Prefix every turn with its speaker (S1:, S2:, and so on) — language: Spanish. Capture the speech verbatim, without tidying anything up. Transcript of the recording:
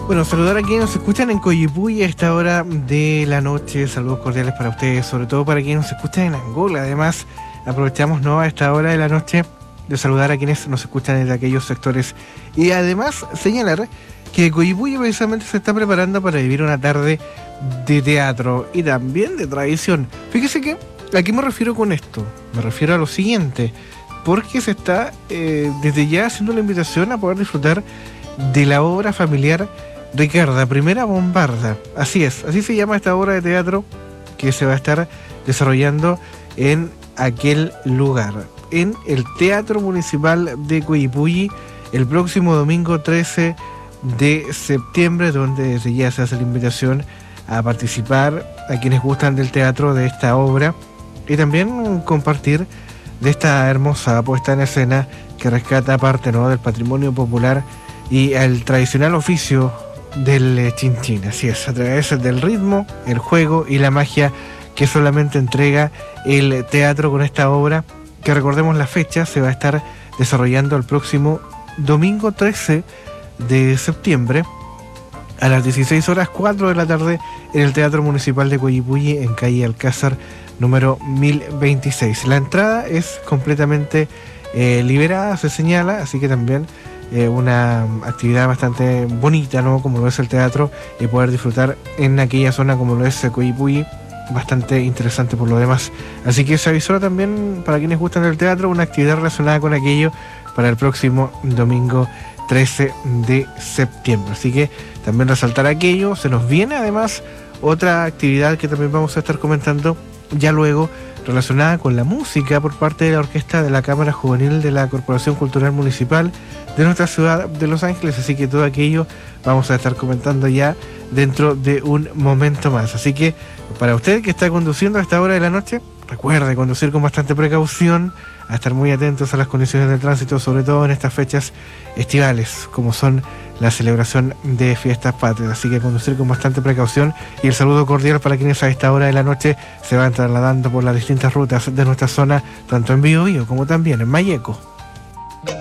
S1: Bueno, saludar a quienes nos escuchan en Coyipulli a esta hora de la noche. Saludos cordiales para ustedes, sobre todo para quienes nos escuchan en Angola. Además, aprovechamos, ¿no?, a esta hora de la noche de saludar a quienes nos escuchan desde aquellos sectores. Y además señalar que Coyipulli precisamente se está preparando para vivir una tarde de teatro y también de tradición. Fíjese que, ¿a qué me refiero con esto? Me refiero a lo siguiente, porque se está eh, desde ya haciendo la invitación a poder disfrutar de la obra familiar Ricarda, Primera Bombarda. Así es, así se llama esta obra de teatro que se va a estar desarrollando en aquel lugar, en el Teatro Municipal de Coyipulli, el próximo domingo trece de septiembre, donde desde ya se hace la invitación a participar a quienes gustan del teatro de esta obra y también compartir de esta hermosa puesta en escena que rescata parte, ¿no?, del patrimonio popular y el tradicional oficio del chinchín. Así es, a través del ritmo, el juego y la magia que solamente entrega el teatro con esta obra, que recordemos la fecha, se va a estar desarrollando el próximo domingo trece de septiembre a las dieciséis horas cuatro de la tarde en el Teatro Municipal de Coyipulli, en calle Alcázar número mil veintiséis. La entrada es completamente eh, liberada, se señala, así que también Eh, una actividad bastante bonita, ¿no?, como lo es el teatro, y poder disfrutar en aquella zona como lo es Coyipulli, bastante interesante por lo demás. Así que se avisó también para quienes gustan del teatro una actividad relacionada con aquello para el próximo domingo trece de septiembre. Así que también resaltar aquello. Se nos viene además otra actividad que también vamos a estar comentando ya luego, relacionada con la música por parte de la orquesta de la Cámara Juvenil de la Corporación Cultural Municipal de nuestra ciudad de Los Ángeles. Así que todo aquello vamos a estar comentando ya dentro de un momento más. Así que para usted que está conduciendo a esta hora de la noche, recuerde conducir con bastante precaución, a estar muy atentos a las condiciones del tránsito, sobre todo en estas fechas estivales, como son la celebración de fiestas patrias. Así que conducir con bastante precaución, y el saludo cordial para quienes a esta hora de la noche se van trasladando por las distintas rutas de nuestra zona, tanto en Biobío como también en Malleco.